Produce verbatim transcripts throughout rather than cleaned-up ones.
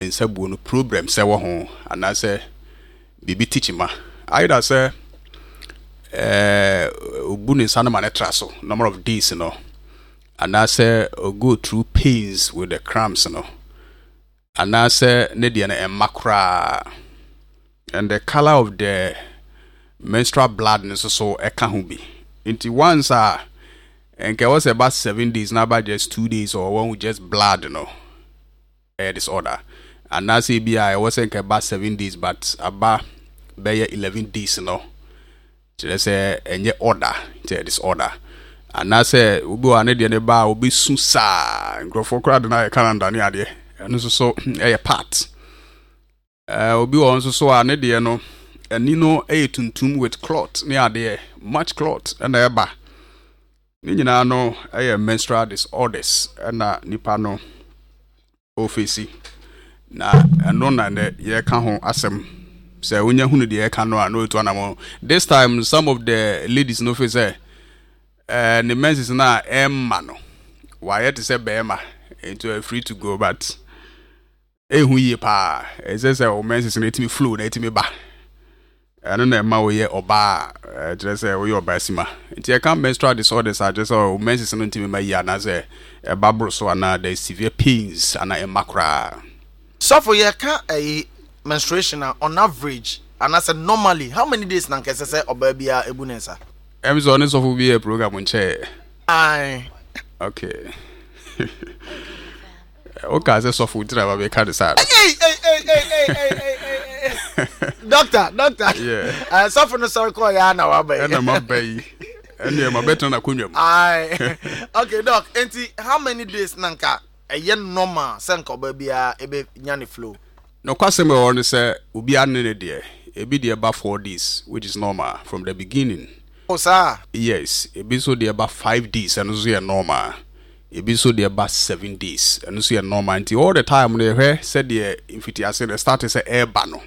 nsabuo no problem sɛ wɔ ho anase bibi teachima either say eh obu ne nsa no ma ne tra so number of days no anase go through pains with the cramps no anase ne de na emakra and the color of the menstrual blood no so eka ho bi nti once a enke was about seven days now about just two days or one with just blood no eh disorder anase bi I was enke about seven days but about be eleven days no just say enye order te disorder anase obi wa ne de ne ba obi su sa nkrofo kra de na calendar ne ade eno so so eh part eh obi won so so ane de no ani no eh tuntum with cloth ne ade much cloth and eba ni nyina no eh menstrual disorders na nipa no ofisi na eno na ne ye ka ho asem se onya hunu de ye ka no ano etu anamo this time some of the ladies no face eh uh, the menses na emma no why yet say bema into free to go but ehu ye pa ese say o menses na etimi flow na etimi ba ano na emma we ye oba just say we ye oba sima nti e kan menstrual disorders are just o menses na etimi ma ya na say e babro so na there severe pains ana emakra so for ye kan a menstruation on average and I said normally how many days na nkese say oba bia ebunensa em so ne so for be a program nche ai okay okay say so for driver be ka decide hey hey hey hey hey hey doctor doctor yeah uh so for no sorry call ya na wa bay na ma bay ene ma better na konwam ai okay doc enti how many days na nka eye normal say nka oba bia ebe nya flow no kwase me won say obi anene de e bi de about four days which is normal from the beginning. Oh sir, yes e bi so de about five days and so ye normal e bi so de about seven days and so ye normal until all the time they hwe said the infiti ase the start say air ba no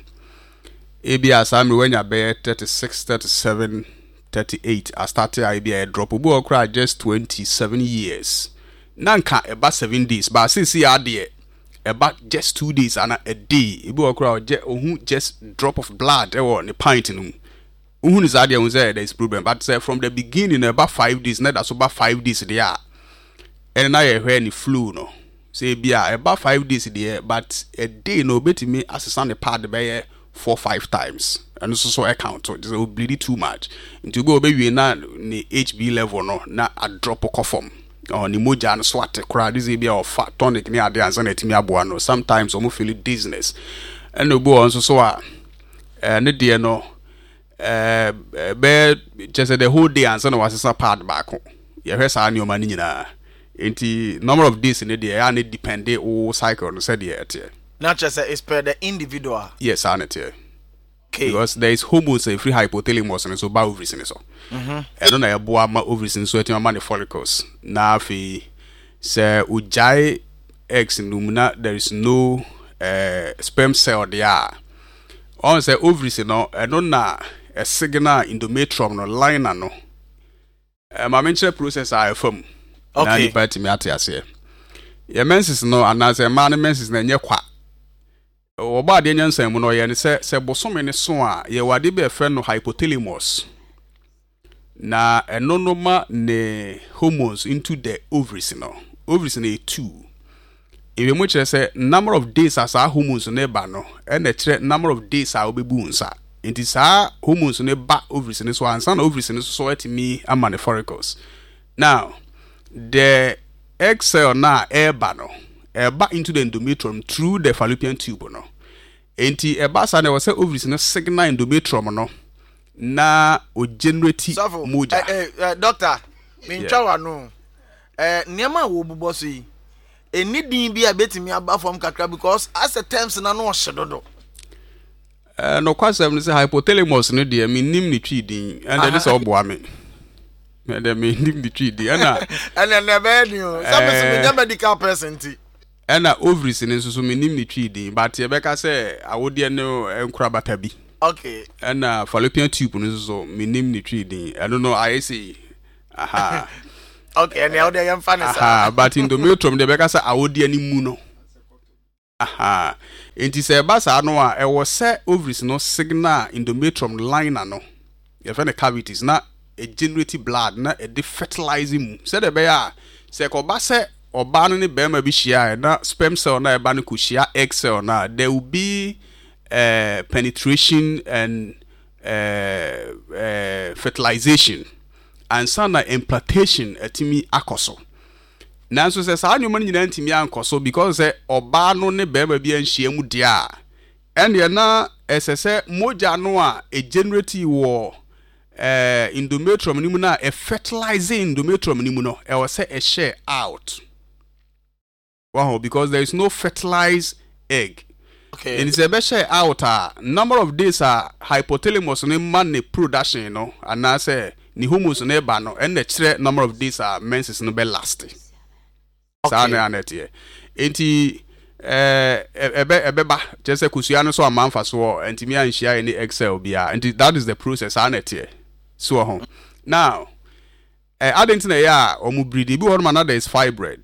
e bi asa me wanya be thirty-six thirty-seven thirty-eight I started I be a drop obu okra just twenty-seven years nanka about seven days but since ya de about just two days and a day e bi okra ohun just drop of blood e wo ne pint no uhun is adia say there is problem but say from the beginning about five days na that so about five days there and na ye hwe ni flu no say bia about five days there but a day no betimi assess the pad be four five times and so so account so it bleed too much into go be we na ni H B level no na a drop of form or ni moja no swat kra this be of fat tonic ni ade ansa na etimi aboa no sometimes omo feel dizziness and obo on so so a ne de no eh be just the whole day and so was a part back ye hwe sa anyoma ni nyina enti number of days in the day and it depend o cycle no said yet not just it's per the individual yes anity okay because there is hormones free hypothalamus and so ba ovaries so mhm e no na ye boa ma ovaries so etima ma the follicles na afi say ujai eggs numna there is no uh, sperm cell there on say ovaries no e no na a signal endometrium no line no eh ma menche process a fam na ni party me ate ase ye menses no anase ma ne menses na nye kwa oba de nyansan mu no ye ne se se bosome ne so a ye wade be fe no hypothalamus na eno no ma ne hormones into the ovaries no ovaries na two e we mu kire se number of days as our hormones no ba no e na kire number of days a obebu nsa inti sa hormones ne ba ovaries ne so ansa na ovaries ne so etimi ama ne follicles now the egg cell na eba no eba into the endometrium through the fallopian tube no inti eba sa na we say ovaries ne signal endometrium no na o generate moja eh eh doctor me ntwa no eh niam wo bubo so yi eni din bi a betimi aba from kakra because as a terms na no hyedodo Uh, no kwasem say hypothalamus no de me nim ni twi din and there is oboa me me de me nim ni twi din na ana na be ni o some me medical person ti ana ovaries ni so so me nim ni twi din but e be ka say awode no enkura bata bi okay ana fallopian tube no so me nim ni twi din I don't know I say aha okay and awode yam fa ne sa aha but endometrium de be ka say awode ni mu no aha enti sɛ ba saa no a ɛwɔ sɛ ovaries no signal endometrium line no yɛfɛ ne cavities na e generate blood na e de fertilizing mu sɛ de bɛyɛ a sɛ kɔba sɛ ɔba no ne bɛrima bi hyia na sperm cell na ɛba no kɔhyia egg cell na there will be uh, penetration and uh, uh, fertilization and sana implantation atimi akɔso nanso sɛ saa nneɛma no nyinaa ntimi ankɔ so because sɛ ɔbaa no ne bɛrima bi anhyia mu deɛ a ɛneɛ na ɛsɛ sɛ mogya no a e generate wɔ uh, endometrium no mu na e fertilize endometrium no mu no ɛwɔ sɛ e share out wow because there is no fertilized egg okay and it's a share out a number of days a hypothalamus no man ne production no and I say ni hormones no eba no and the kyerɛ number of days a menses no be last saa na anetie enti eh ebe ebe ba kyerɛ sɛ kusua no so amanfa so ntimi anhyia any excel bia enti that is the process anetie so ho now eh adentina ya omu breed bi won man there is fibroid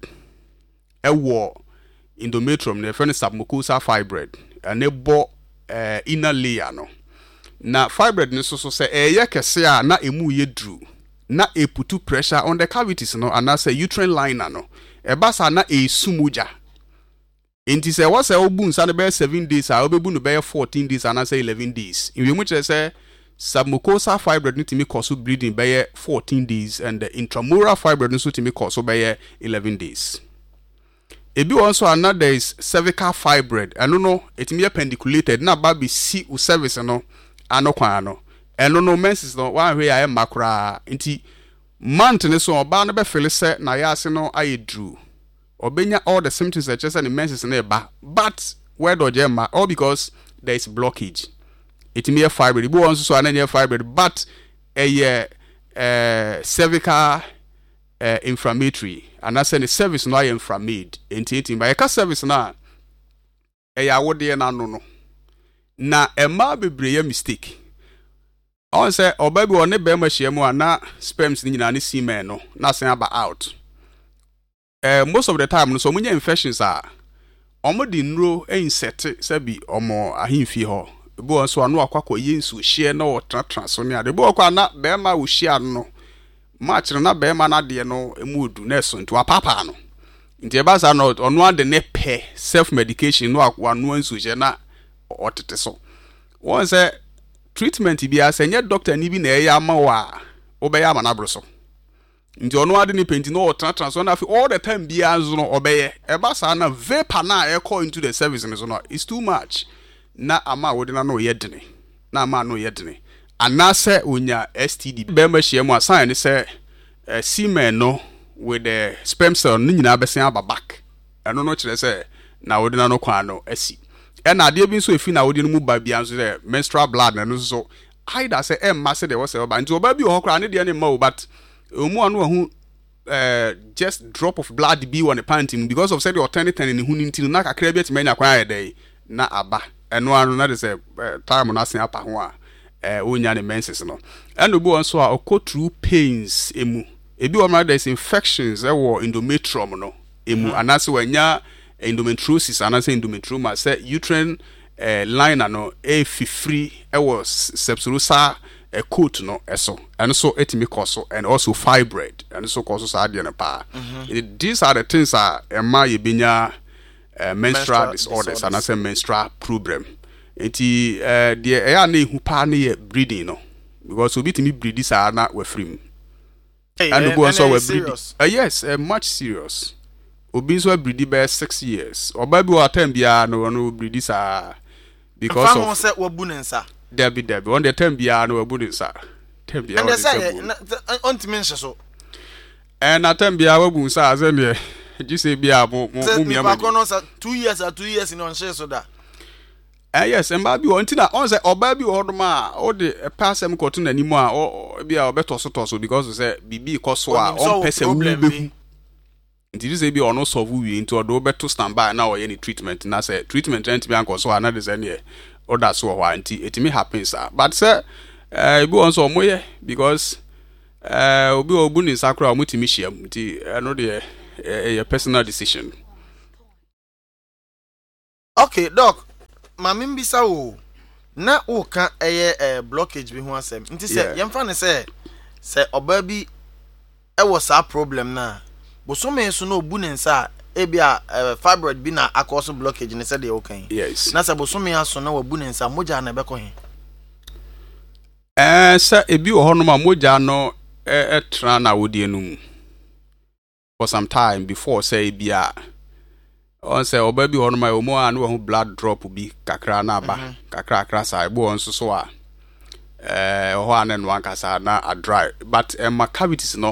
ɛwɔ endometrium no friend submucosal fibroid and ebo eh inner layer no na fibroid no so so say eye kese a na emu ye dru na e putu pressure on the cavities no and say uterine liner no e basa na e sumuja enti say what say obu nsa no be seven days a obebu no be fourteen days and say eleven days in we mu kire say submucosal fibroid no timi cause bleeding be fourteen days and the intramural fibroid no so timi cause be eleven days. Ebi also another is cervical fibroid eno no etimi appendiculated na ba be si u cervix no ano kwa no eno no menses no wan hwe ya makra nti month ne so oba no be feel se na ya ase no ayedru obenya all the symptoms that just the menses na ba but where do jema all because there is blockage etimi fibroid ebi also so ananya fibroid but eye eh cervical uh, inflammatory and I say the service no I inflamed enti by ka service na e ya wode na no no na ema bebre ya mistake on say oba bi one be ma hia mu ana sperms ni nyina ne semen no na sen aba out eh most of the time no so munya infections a omo di nro insect say bi omo ahimfi ho bo so anu akwakọ yensu hie na o tra tra so ne ade bo kwa na be ma wo hia no match na be ma na de no emudu na so nto apapa no nti e ba sa no ono ade ne pe self medication no akwanu ansu hie na otete so won say treatment bi asenye doctor ni bi na e ya ma wa obe ya ma na bro so nti ono ade ni penti no tra tra so na all the time bi anzo no obeye e ba sa na vapor na e call into the service no so no it's too much na ama wode na no yedene na ama no yedene anase onya S T D be ma hia mu asan ne se uh, semen no with the sperm cell no nyina besen aba back eno no kire se na wode na no kwa no asi e na ade bi nso efi na wode no mu ba bia nso se menstrual blood na no so either say e ma se de wo se ba nti oba bi ho kra ne de ne ma but omu anu hu uh, just drop of blood bi on the panty because of say the alternative in hu nti na kakra bi atime nya kwa ayede na aba eno anu na de say uh, time na sen apa ho a eh onya ne menses no and obi won so a okọ through pains emu ebi won ma there is infections e wo endometrium no emu anase wanya endometriosis anase endometrioma say uterine eh, line no e fifiri e wo sepsulosa e coat no eso and so etimi cause and also fibroid and so cause sa de na pa mm-hmm. These are the things are ema yebenya uh, menstrual, menstrual disorders, disorders. Anase menstrual problem. Enti eh de e ya na ehu pa na ye breeding no because obi timi breed sa na we free hey, and go on so we breed uh, yes uh, much serious obi so breed by six years oba bi wa time bia no no breed sa because of say wabu nensa debi debi on the time bia no wabu nensa time bia and say on timi nse so and na time bia wabu nsa azen ye just bia mo mo mi am no say two years or two years in on share so that eh yes emba bi won tina on say oba bi hodoma o de passem koto na nimu a o bia obetoso toso because say bibi koso a on pese wu be nti say bi ono solve wi nti odo beto stand by na o ye ni treatment na say treatment rent bi ankoso a na de say ne oda so ho anti etimi happens but say eh bi won so moye because eh obi obu ni sakra o mutimi hia nti no de a personal decision. Okay, doc. Mami mbisa wo. Na wo kan eye eh, blockage bi ho asem. Nti se Yeah. yemfa ne se se oba bi e wo sa problem na. Bosome so na obu ne nsa e bia uh, fibroid bi na akoso blockage ne se de wo kan. Yes. Na se bosome aso na wabu ne nsa moja na be ko he. Eh sa ebi wo hono ma moja no e e tra na wodie no mu. For some time before say bia on say oba bi hono ma omo an wo blood drop bi kakra na ba mm-hmm. kakra kakra sa ebo on so so a eh ho anen wan kasa na a dry but eh, my cavities no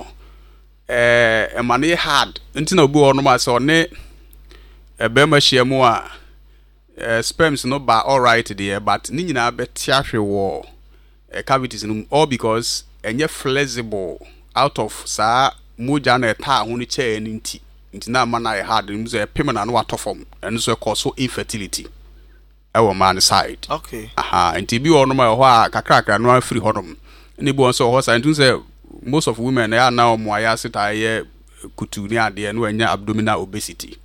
eh e mane hard nti na obi hono ma so ne e be ma hia mu a eh, sperms no ba all right there but ni nyina be tiahwe wo eh, cavities no all because enye flexible out of sa moja na eta ho ni chair ni nti nti na ma na e hard ni so e pem na no atofom eno so e cause infertility ewo man side. Okay. Aha, nti bi ono ma ho a kakra kakra no afiri honom. Ni bi on so ho side nti say most of women they are now mo aya sita ye kutu ni ade no anya abdominal obesity.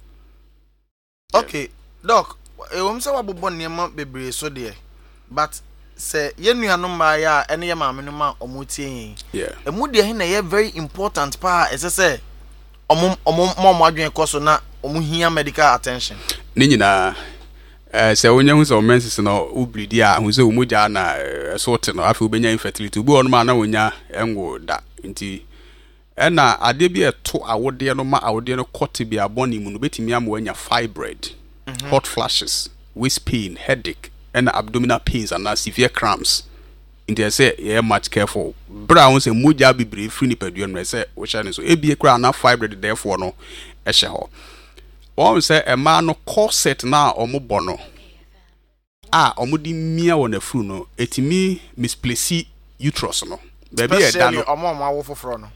Okay, doc, e wom se wabobọ niam bebre so de but se ye nuanom ma ya ene ye maame no ma omotie. Yeah. Emu de he na ye very important pa ese se omom omom mo adwen koso na omu hia medical attention. Ni nyina eh se wonya hu se o menses no ubridi a hu se umuja na sort no afi obenya infertility ubi ono ma na wonya enwo da nti ena ade bi eto awode no ma awode no kote bi aboni mu no betimi am wanya fibroid, mm-hmm. hot flashes, waist pain, headache and abdominal pains and severe cramps. Nti say yeah much careful bra won say muja bibre free ni padua no say wo sha ne so ebie kra na fibroid therefore no e hye ho. One say a man no corset na omobo no ah omudi mia wona fru no etimi misplace uterus no baby e da no omo omo awo foforo no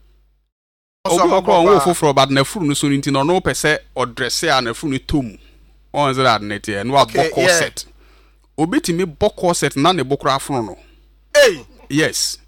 obi okro won foforo bad na fru no so nti no no pese odresse a na fru no tom on say that net e no abo corset obetimi bo corset na ne bokra afro no. Hey, yes.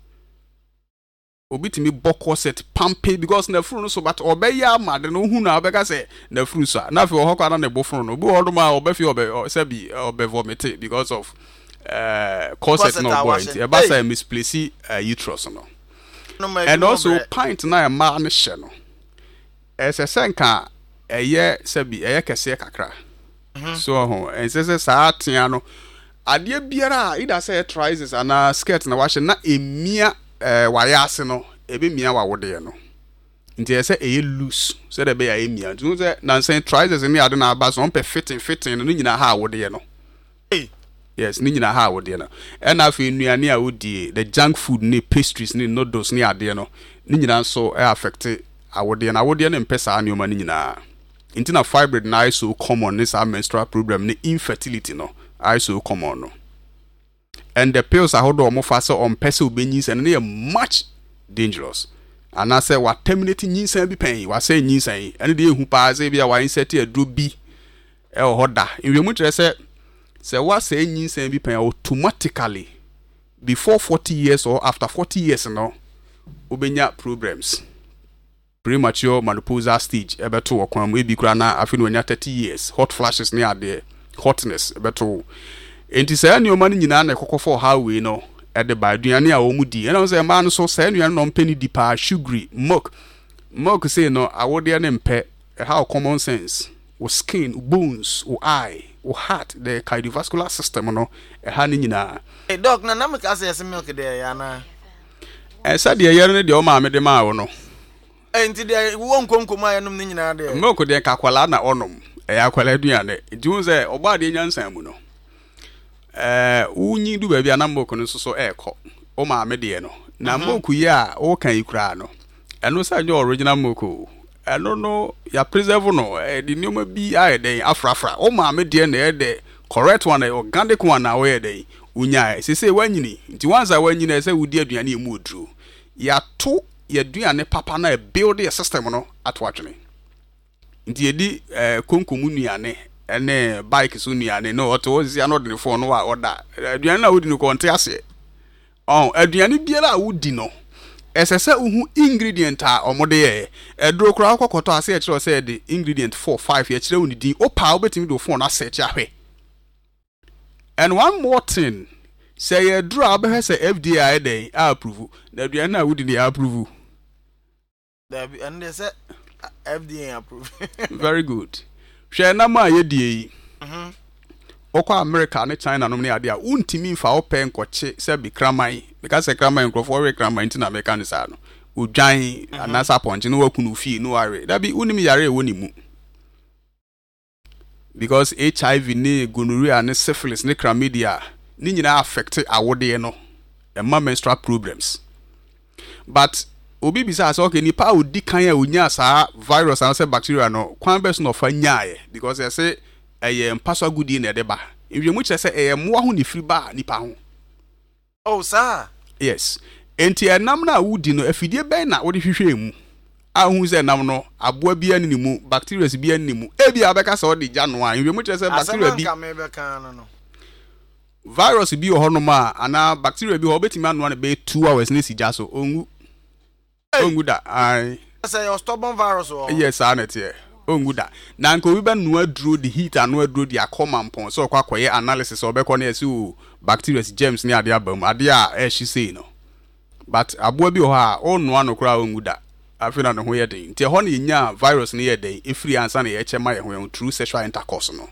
Obitimi boko set pampe because na furu no so but obeya ma de no hu na obeka say na furu so na fe ho kwa na ne bofuru no obi odo ma obefi obe say bi obe vomit because of uh corset no boy e ba say misplace uh, uterus no. No and also pint na e ma ne hye no ese senka eye say bi eye kese kakra so ho ese se sa atia no ade biara ida say trousers ana skirt na wa hye na emia eh wayase no ebe mia wa wode no nti ese eye loose so de be ya emia nti say na say trousers ni ade na aba so on pe fitting fitting no nyina ha wode no eh yes ni nyina ha wode no e na afi nnuane a wodie the junk food ni pastries ni noodles ni ade no ni nyina so e affect awode na awode no mpesa ani o ma ni nyina nti na fibroid na is so common ni sa menstrual problem ni infertility no is so common no. And the pills are hold on fast on person benyins and they are much dangerous. And I say what terminating nyins and be pain, what say nyins and they who pass a be a wine set here do be a hoda. In the much say say what say nyins and be pain automatically before forty years or after forty years no obenya problems. Premature menopausal stage ebeto okwan we bi kura na afi no nya thirty years hot flashes near there hotness ebeto. Enti say ni o mani nyina na kokofo highway no e de ba aduane a omudi e na say ma no so say aduane no mpeni di pa sugary milk milk say no awode ne mpe how common sense o skin o bones o eye o heart the cardiovascular system no e ha ni nyina. Eh doc na na me ka say milk de ya na e say de yere ne de o ma me de ma wo no eh enti de wo nkonkom ayenom ni nyina de milk de kakwala na onom e akwala aduane nti say oba de nyansan mu no eh unyi du ba bia na mboko no so so eko o ma me de no na mboko yi a o kan ikura no eno sa nyo original mboko eno no ya preserve no e di nyoma bi a de afrafra o ma me de na e de correct one organic one na o ye de unya se se wanyini nti once a wanyini se wudi aduane emu oduro ya to ya aduane papa na e build your system no atwatwene nti edi eh konkomu nuane ene bike so nuane no oto ozi ano de phone no wa oda aduane na wodi no konte ase oh aduane biara a wodi no esese uhu ingredient a omode ye edro kura kokoto ase e kire say the ingredient four five ye kire woni din opa obetimi do phone na search ahwe. And one more thing, say ye draw be say F D A dey approve na aduan na wudi dey approve. And they say F D A approve. Very good. Hwe na ma ye die. Mhm. Okwa America ne China no ne ade a untimi fa open nkoche se bi kraman because se kraman nkrofo we kraman nti na America ne sa no odwan anasa ponche no wakunu fie no are da bi unim yare e woni mu because H I V ne gonorrhea ne syphilis ne chlamydia ni nyina affect awode no e ma menstrual problems but obi bisa say okay nipa odi kan a onya sa virus and say bacteria no kwan best no fa nyaaye because they say eye mpaso agudi na edeba ewie mu kire say eye moa ho ni free ba nipa ho. Oh sir. Yes enti enam na wudi no afidie ben na wodi hwehwe mu ahu ze enam no aboa bia ni mu bacteria bia ni mu e bia beka say odi gya no a ewie mu kire say bacteria bi virus bi ho no ma ana bacteria bi ho betimi anu na be two hours na sija so ongu ongu da ai say your stubborn virus or yes anete onguda na nko wi ba no aduro the heat anu aduro the common pon so kwa koye analysis obekọ na esi o bacteria germs ni ade abam ade a e hye sei no but aboa bi ho a onu anu kura onguda afina no ho ye den nti ho na nya virus ni ye den efiri ansa na ye chema ye ho through sexual intercourse no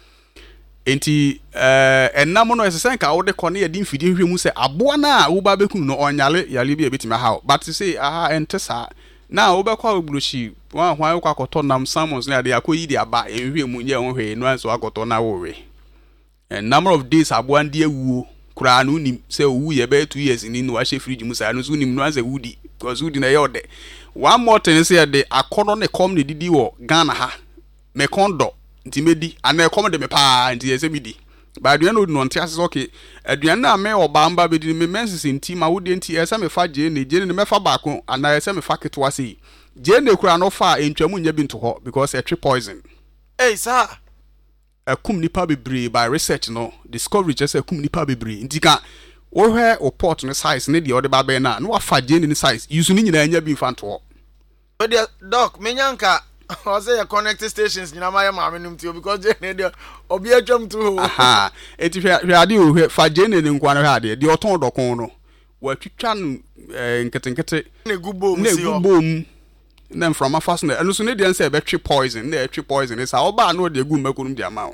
enti eh enam no esesen ka wo de kọ na ye din fidi hwemu se aboa na wo ba bekunu no onyale yale bi ebetimi ha but say aha entesa na obekwa ogburushi wa hwan akwa koto nam salmons na de akoyi de aba enhwe mu nye ho hwe no anso akoto na wo we a number of days abo ande awuo kura no nim se owu ye be two years ni no wa she fridge mu sa no so nim no anse wudi because wudi na ye ode one more thing say de akono ne kom ne didi wo Ghana ha me kondo nti medi ana e kom de me pa nti ye se medi ba aduan no no nti ase okay aduan na me oba mba bedi me menses nti ma wudi nti e se me fa je ne je ne me fa ba ko ana e se me fa ketwa sei je ne kura no fa entwamu nya bi nto ho because e tree poison. Hey sir akum nipa bebre by research no discovery just akum nipa bebre nti ka wo hwe o port no size ne de ode ba be na no afa je ne size use ni nyina nya bi fa nto ho. But the doc menyanka o say connect stations nyina ma ya ma menum ti because je ne de obi atwam to ho. Aha enti hwe ade o hwe fa je ne ne nkwa no hwe ade de oton dokon no wa twitwa no nketenkete ne gubo mu si ho. Ne gubo mu nem from a fast and so ne dey say be tree poison na tree poison is how ba no dey gu makunum dey ama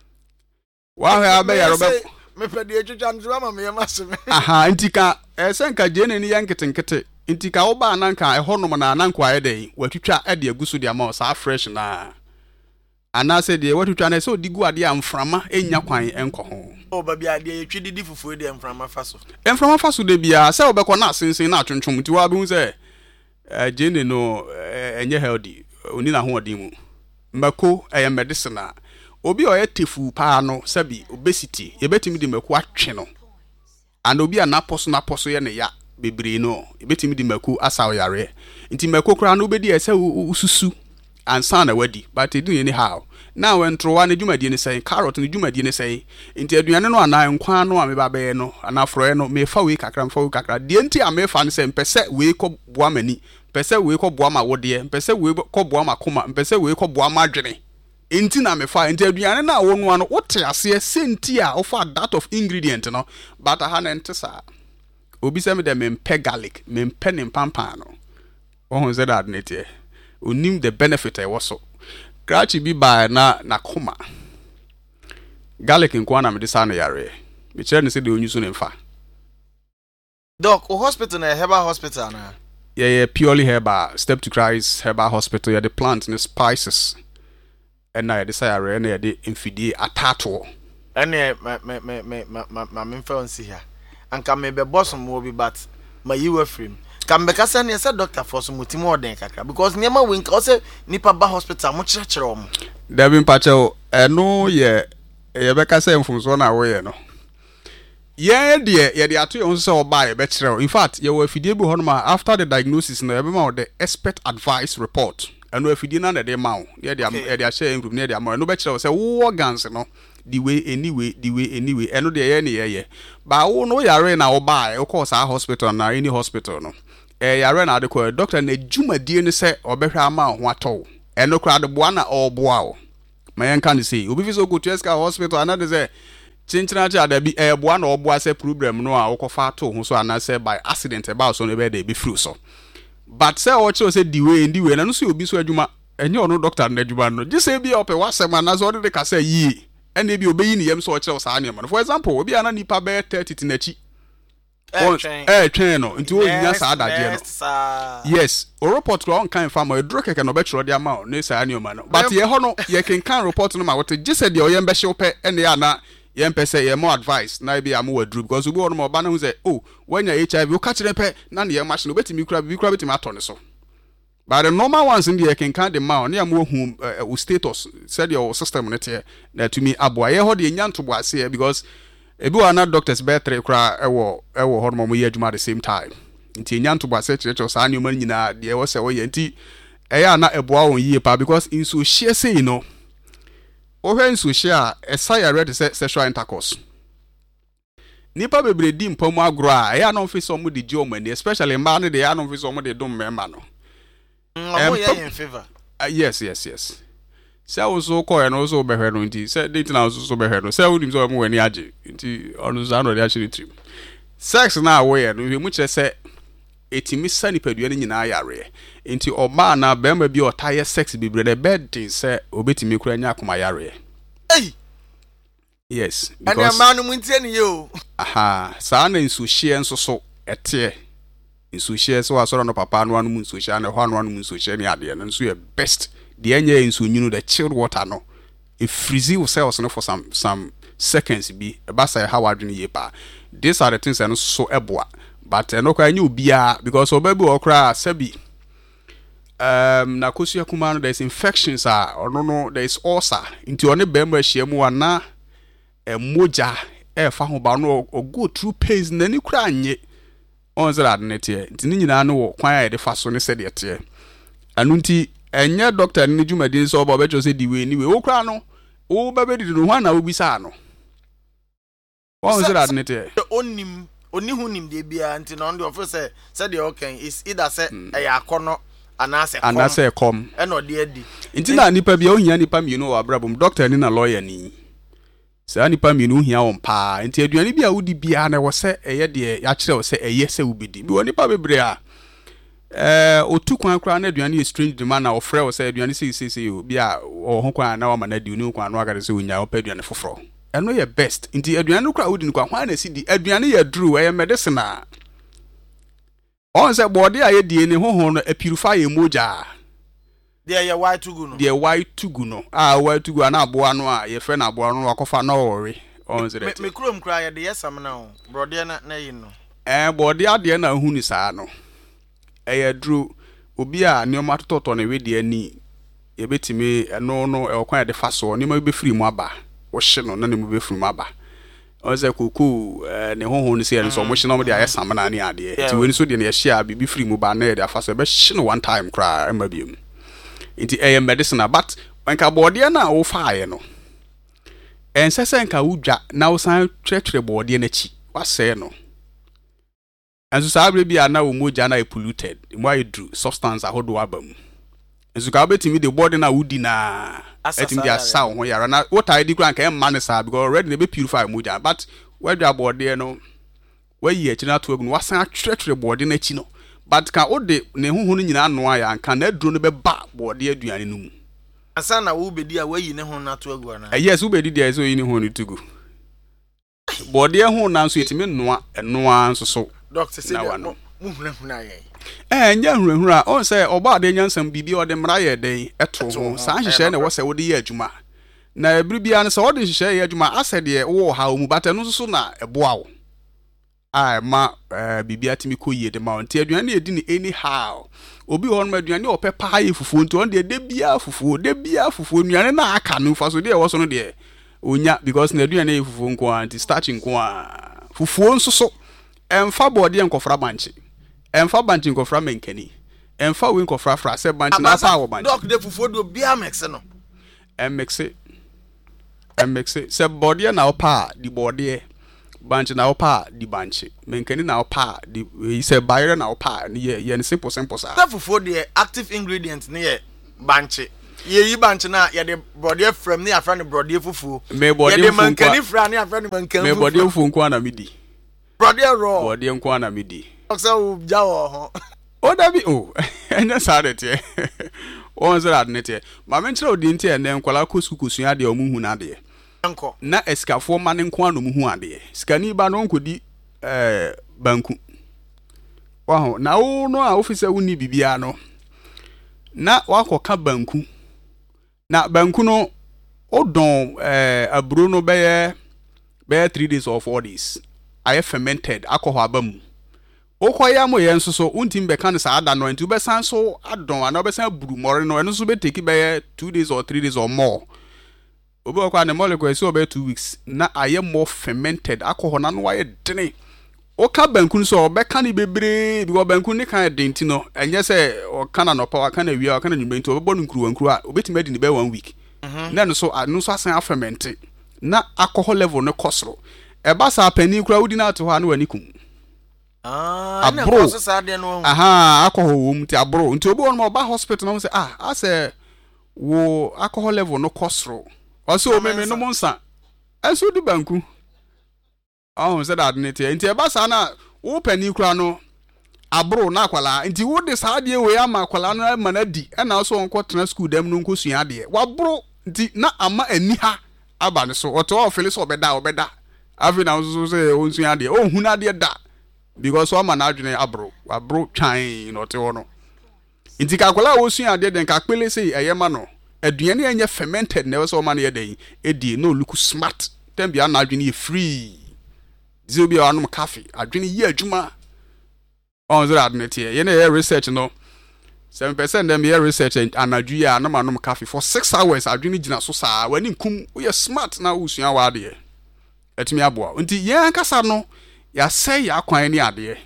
wa ha be ya robe me pe dey twitwa nzo ma me yema se me aha ntika e se nka je ne ni yanketenkete ntika wo ba na nka e honom na na nkwa e dey wa twitwa e dey agusu dey ama sa fresh na ana se dey wa twitwa na se odigu ade amframa enya kwan enko ho o ba bia dey etwi didi fufu dey amframa faso amframa faso dey bia se obekọ na asensen na atwentwom ti wa bi hu se Uh, jene no enye healthy oni na ho odin mu mako eye medicine obi oye tefu pa no sabi obesity ye betimi di mako atwe no and obi ana poso na poso ye ne ya bebre no ye betimi di mako asa oyare nti mako kra no obedi ese ususu ansa na wadi but e dun anyhow na when trowa ne dwumadi ne say carrot ne dwumadi ne say nti aduane no ana nkwa no a me ba be no ana froe no me fa we kakra mfa we kakra de nti a me fa ne say mpese we ko boa mani mpese we ko boa ma wode mpese we ko boa ma koma mpese we ko boa ma dwene nti na me fa nti aduane na wo no ano wote ase senti a ofa that of ingredient no but ha na ntesa obi se me de me mpe garlic me mpe ne mpampa no ohun ze that netie onim the benefit e woso krachi bi ba na na koma garlic nkwa na me de sa na yare me chere ne se de onyu so ne mfa doc o hospital na herbal hospital na yeah yeah purely herbal step to Christ herbal hospital yeah the plant and spices and na de sa yare na de infidie atato ene me me me me ma me mfa on si ha anka me be bosom mo bi but ma yiwa frame kambeka sa ne say doctor for so mutimo oden kakra because niam we nka say nipa ba hospital mo kirekire om da bi mpache eno ye ye beka say mfumso na wo ye no ye de ye de ato ye so oba ye be kire in fact ye wo afidie bi ho no ma after the diagnosis no ye be ma the expert advice report eno afidie na de ma wo ye de ye de a share group ne de ma no be kire say wo organs no the way anyway the way anyway eno de ye ne ye ye ba wo no yare na wo ba e cause a hospital na any hospital no eh yare na de ko doctor na dwumadie ne se obehwe ama ho atɔ eno kra de boa na ɔboa o ma yen kan say obi fi so go to Eska hospital and they say chinchina cha da bi eh boa na ɔboa se problem no a wokɔfa ato ho so ana say by accident about so no be dey be free so but say o che say the way the way na no so obi so adwuma enye ono doctor na adwuma no just say bi ope wasema na so de ka say yi ene bi obeyi ni yem so o che o sa na no for example obi ana nipa be thirty tinachi eh train no nti o nya sa adaje no yes o report ko on kan farm o dro keke no be chro de ama no sa na ma no but ye ho no ye ken kan report no ma wote just say de o yem be hye ope ene ya na yem pe say ye more advice na be am wadru because obi ono ma ba na hu say oh when you H I V o ka kire pe na na ye machine obetimi kura bi kura betimi ato ne so but the normal ones in the can can the man na am who uh, status said your system net here na to me aboa ye ho de nyanto boase because ebi wa na doctors better kura ewo ewo ho mo ye adwuma at the same time nti nyanto boase church sa na man nyina de wo se wo ye nti eya na eboa won yie pa because in so share say you know o hwen so share esaya ready say sexual intercourse nipa bebre di mpamu agro a eya na office o mo de ji o mani especially man de ya na office o mo de dom member no um, in favor. Uh, yes, yes, yes. Say also call and also be heard no nti. Say dating also be heard no. Say we dim so mo wani age. Nti onu za no dey actually trip. Sex na away no we mu che say etimi sani padua ni nyina yare. Nti oba na bema bi otaye sex bibre the bed thing say obetimi kura nya akoma yare. Hey. Yes, because and man mu ntie ni yo. Aha, sa na nsu hye nso so ete. Nsu share so asoro no papa no anu nsu share na ho anu anu nsu share ni ade no nsu ye best de enye nsu nyunu the chilled water no e freeze your cells no for some some seconds bi e ba say how adwene ye pa these are the things and so eboa but e no kwa nya obia because obabi okra sabi um na kosu akuma no there's infections are or no no there is ulcer into one bemba hyiamu ana e moja e fa ho ba no o go through pains na ni kura anye on zera de netie nti ni nyina no wo kwan ya de fa so ne se de tie anu nti enye doctor ni dwumadi so oba be cho se di we ni we wo kra no wo ba be di no hwa na wo bisa no on zera de netie onim oni hunim de bia nti no ndo ofo se se de okay is either se e ya akono anase kom anase kom e no de adi nti na nipa bia ohia nipa mienu wa brabom doctor ni na lawyer ni sa nipa mienu hia won pa nti aduane bia wodi bia na wo se eye de ya kire wo se eye se wobedi bi woni pa bebre a eh otu kwan kra na aduane strange demand na ofre wo se aduane se se se bia wo ho kwan na wo ma na di uni kwan no agade se wonya wo pa aduane foforo eno ye best nti aduane kra wodi nkwa hwan na si di aduane ye dru eye medicine a on se body a ye die ne hoho no purify emoja there ye why to go no there why to go no ah why to go na aboa no a ye fe na aboa no akofa na worry on se me krom kra ye de yesam na o brode na na yi no eh body ade na hu ni saa no eh dru obi a ne oma tototo na we de ani ye betime eno no e okwan de fa so ne ma be free mu aba wo hye no na ne mu be free mu aba on se kuku eh ne hoho ni se en so mo hye no mo de ayesam na ne ade ti we ni so de ne ye hye a bibi free mu ba na ye de afa so be hye no one time kra ema biem inti eh medicine but when ka body na wo faaye no en sese nka wudwa na wo san twetwere body na chi wase no enso sabre bia na wo moja na e polluted mo aye dru substance ahodo abam enso ka betimi the body na wudi na etim dia sa ho yara na what I di kran ka emma ne sa because already they be purify moja but wedwa body no we yi echi na to agu no wasan twetwere body na chi no but ka ode ne huhu no nyina no aya anka na aduro no be ba bode aduane no mu asa na wo bedi a wayi ne ho na to agu na yes wo bedi dia so yi ne ho no tugu bode ho na so yetime noa enoa nso so doctor say mu hunahuna ye eh nya hunahuna on say oba de nyansam bibi ode mra ye den eto ho san hihye na wo se wo de ye adwuma na ebiri bia no se wo de hihye ye adwuma ase de wo ha mu batanu nso so na eboa wo ah ma eh bibia timi koyie de ma nti aduane edi ni anyhow obi ho no aduane opepa aye fufuo nti on de de bia fufuo de bia fufuo nuane na aka no fa so de wo so no de onya because na aduane fufuo nko anti starch nko a fufuo nso so emfa body enkofra banchi emfa banchi enkofra menkani emfa we enkofra fra se banchi na pa wo banchi doc de fufuo do bia mix no em mix it em mix it se body na opa di body banche na opa di banche menkani na opa di he say bayre na opa ne ye ye simple simple sa fufuo de active ingredient ne ye banche ye yi banche na ye de brode from ne afra ne brode fufuo me brode ye de mankani fra ne afra ne mankani me brode fufuo nko na medi brode raw brode nko na medi so ja wo ho o da bi o enya sa de te o nzira de ne te ma me nkyere odi nte ene nkwala kosukusu ade o mu hu na de nko na eskafo ma ne nko anu mu hu ade skani ba no nkodi eh banku waho na wo no a officer woni bibia no na wakoka banku na banku no odon eh aburo no be be three days or four days aye fermented alcohol abamu okoya mo yen so so untim be kan sa ada no nti be san so adon ana be san buru more no eno so be take be two days or three days or more obi okwa na molecule so be two weeks na aye more fermented alcohol na no waye dene oka banku so be kan bebre bi banku ne kan denti no enye se o kan na pa kan na wi o kan na nyumenti o be bonu nkuru nkuru a obetime di ne be one week na no so anu so asan ferment na alcohol level no kosro e ba sa pani kura udi na to ha na wani kum ah na ko sa de no aha alcohol wo mti abro nti obi won mo ba hospital no say ah ase wo alcohol level no kosro o so o meme no monsa enso di banku ah say that ne tie nti e ba sa na wo pani kura no abro na akwala nti wo de sa de we ama akwala no ma na di e na so onko tena school dem no nko sua de wa bro nti na ama ani ha aba ne so oto ofele so obeda obeda afi na so say on sua de o hu na de da because o ma na adwene abro abro twan no te wono nti ka akwala wo sua de den ka pele say eyema no aduane enye fermented na so ma na ye den edi no look smart tem bia na adwene ye free zobia anum cafe adwene ye adwuma on zira admit here. You know, research no. Seven percent them here research and anaju ya no manum coffee for six hours. I drink jina so sa when kum we are smart na usua wa de. Etimi aboa. Nti ye ankasa no ya say ya kwan ni ade.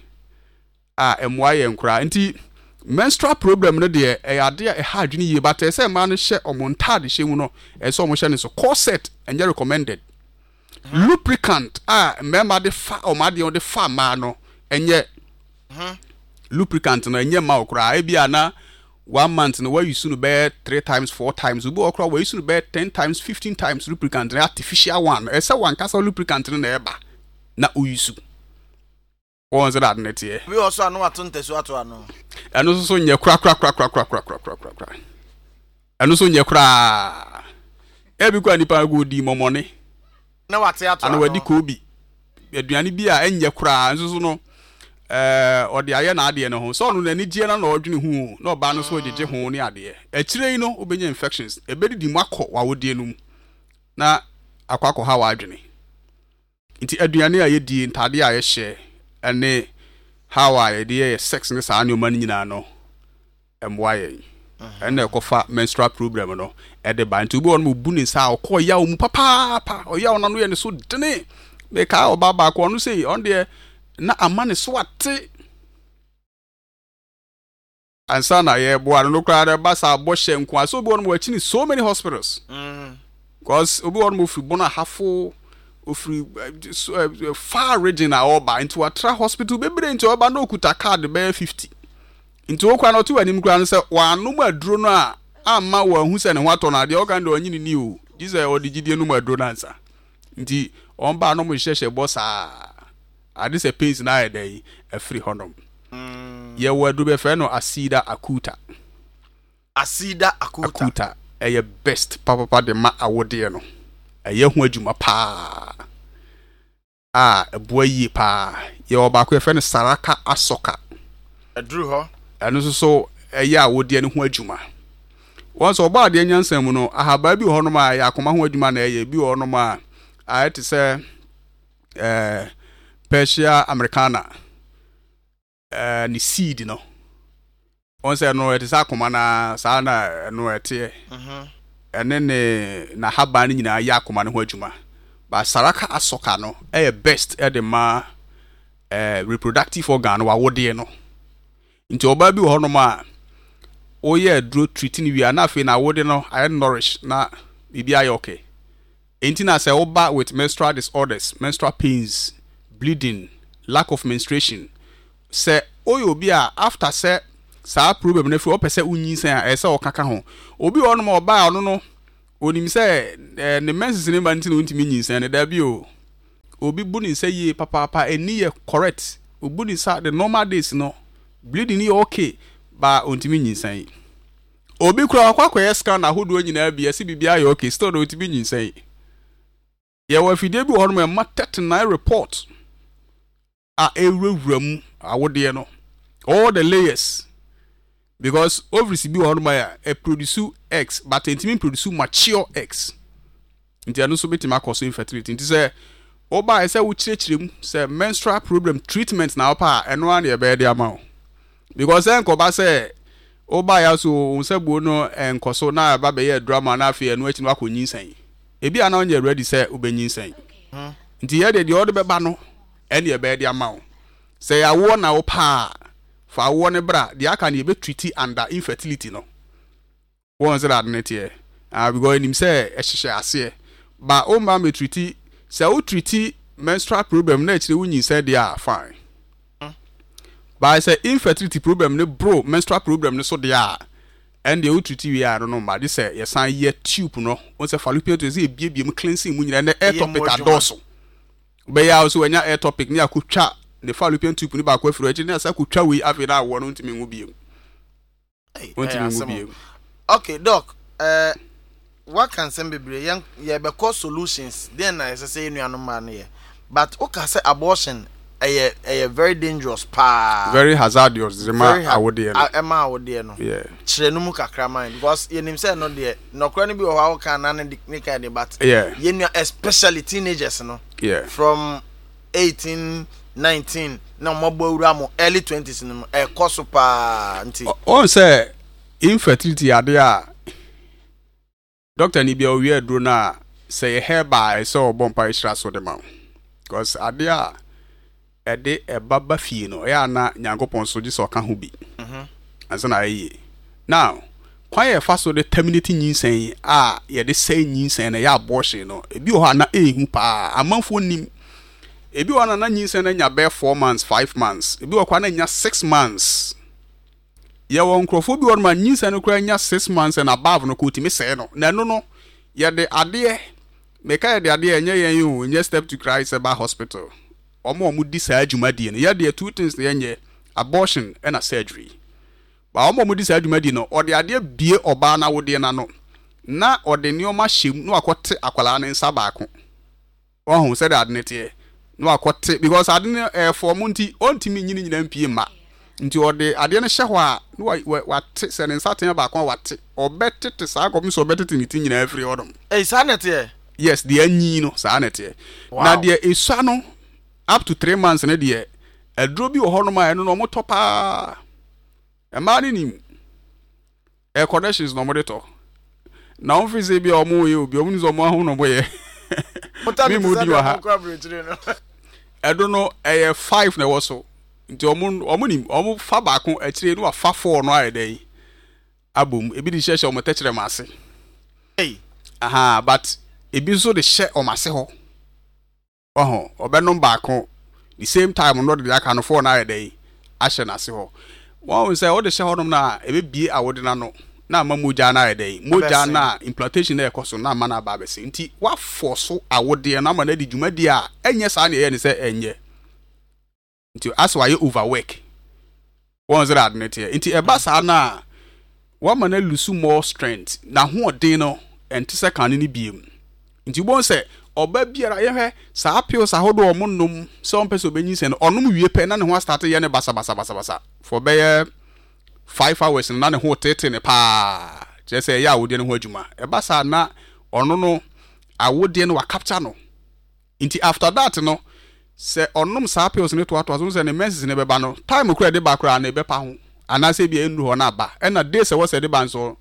Ah emwa ye nkura. Nti menstrual problem no de e ade e ha adwene ye but e say ma no hye omontade hye mu no e so mo hye ne so corset enye recommended. Mm-hmm. Lubricant ah member de fa o ma de de fa ma no enye Mhm. Lubricant no enye ma okra e bia na one month no where you soon be three times four times ubu okra where you soon be ten times fifteen times lubricant na artificial one e say one kasa lubricant no na eba na uyusu won say that net here we also anu atuntesu atu anu eno so so nye kra kra kra kra kra kra kra kra kra eno so nye kra e bi kwa nipa go di momone na wate atu anu wadi ko bi aduane bi a enye kra nso so no eh odi aye na ade no ho so no nani gie na na odwene hu na oba no so ogege ho ni ade e kire yi no obenya infections e bedi di makọ wa wodie no na akwakọ ha wa adwene nti aduane a ye di ntade a ye hye ene how a ye di sex ne sa ne o man nyina no emwa ye ene ekofa menstrual problem no e de ba nti obi won mo bu ni sa okọ ya o mu papa pa o ya ona no ye ne so dene me ka o baba ko no sei on de na amane so ate ansa na ye boa no kra ba sa bo hye nko aso obi won mo achi ni so many hospitals mhm because obi won mo fi bona hafo ofri uh, far region a oba into a tra hospital bebre into oba no okuta card be fifty into okwa no to anim kra no se wa no mu aduro no a amma wa hu se ne ho ato na de oga ndo anyini ni o Jesus odigidie no mu aduro na ansa nti on ba no mo hyehye bossa ade se pains na ede a free honum mm ye wadu be fe no acida acuta acida acuta acuta e best papa papa de ma awode no e hu adwuma pa ah eboa yi pa ye oba ko fe no saraka asoka adru ho eno so so e ya awode no hu adwuma once oba de nyansam mu no ahaba bi ho no ma ya akoma hu adwuma na e bi ho no ma a te se eh Persia Americana eh ni seed no on say no it is akoma na sa na no ete mhm ene ne na haba ni nyina ya akoma ne ho adwuma ba saraka asoka no eh best e de ma eh reproductive organ wa wode no nti oba bi ho no ma o ye dro treating wi na afi na wode no I nourish na bibia ya okay enti na say oba with menstrual disorders menstrual pains bleeding, lack of menstruation. Say oyo obi a after say saa problem na fi o pese unyi sen a ese o kaka ho. Obi ono ma oba ono no onim say ne menses ne ba ntino ntimi nyi sen ne da bi o. Obi bu ni say ye papa papa eni ye correct. Obu ni sa the normal days no bleeding ni okay ba ontimi nyi sen. Obi kura akwa akwa scan na hodo nyina bia se bibia ye okay still no ontimi nyi sen. Ye wa fide bi ono ma thirty-nine report a ewuram awode no all the layers because ovaries bi ono ma ya e produce eggs but intimi produce mature eggs. Nti anu so betima cause infertility. Nti say oba say wo chirechirem say menstrual problem treatment na opa eno an ye be de ama because enko ba say oba ya so unsebu no enkoso na ba be ye drama na afi eno achi no akonyin san ebi ana onye ready say obenyin san nti ye de de odo be ba no ene ye be de ama say ya wo na opa fa wo ne bra de aka na be treat under infertility no won say that net here ah because him say e hihye ase ba o ma me treat say o treat menstrual problem na chire wunyi say they are fine. But I say infertility problem ne bro menstrual problem ne so they are and the o treat we are no ma this say yes an ye tube no o say fallopian tube say biebiem cleansing mu nyina na air topic adoso. Be ya so anya air topic ne akotwa ne fallopian tube ne ba kwa firo echi ne asa kotwa we afi na awo no ntimi nwu biem. Ntimi nwu biem. Okay doc, uh what can some be bre ye be cause solutions then I say you no man here but okay say abortion a a very dangerous pa very hazardous the man awode no e ma awode no yeah chire no mu kakra man because you nim say no there no kra no bi o ha kan na ne kind but yeah you know especially teenagers no yeah from eighteen nineteen na mo bawura mo early twenties no e koso pa nti on say infertility ade a doctor ni bia owie aduro na say hair by so bompa extra so the man because ade a ede e baba fie no ya na nyankopon so ji so ka ho bi mhm ansa na ayi now kwan ye fa so the terminate nyinsen a ye de say nyinsen na ya abortion no ebi o ha na ehu pa amanfo nim ebi o na na nyinsen na nya be four months five months ebi o kwa na nya six months ye won krofo bi won ma nyinsen no kwa nya six months and above no ko timi say no na no no ye de ade meka ye de ade enye yen yo nye step to Christ about hospital omo omo di sa adwuma die no ye de two things na yenye abortion and a surgery ba omo omo di sa adwuma die no o de ade bie oba na wode na no na o de nioma hyem no akote akwala ne nsa baako ohun say that net here no akote because ade ne eh for monti ontimi nyini nyina mpie ma nti o de ade ne hye ho a no wa se ne nsa ten baako wate obetete sa kom so obetete ni tin nyina afri odom eh sa net here yes the anyi no sa net here na de esua no up to three months na de adro bi wo ho no ma no no motopa e ma ni nim e connections no monitor na on fi se bi o mo ye obi o mu zo mo ho no boye mi mu di wa ha e do no e five na wo so nti omo omo nim omo fa baako akire no fa four no ayedai abom ebi di hye omo techere maase hey aha but ebi so de hye omo ase ho oho obenom baako the same time no de aka no four no ayedai ahye na ase ho won say o de hye honom na ebe bie awode na no na mamuja na ayedai moja na implantation na ekoso na ma na ba bese nti wa force awode na ma na di dwumadi a enye sa na ye ne say enye nti as why overwork one zero admit here nti e ba sa na wa ma na lose more strength na ho odin no enti se kan ni biem nti bon se oba biara ye hwe sa pills ahodo o monnom se on person benyin se no onom wie pe na ne ho start ye ne basa basa basa basa for be five hours na ne ho tete ne pa je se ya awode ne ho adwuma e ba sa na ono no awode no wa capture no nti after that no se onum sa pills ne to ato aso se ne menses ne beba no time kura de ba kura na ebe pa ho ana se bia endu ho na ba e na dey se wo se de ban so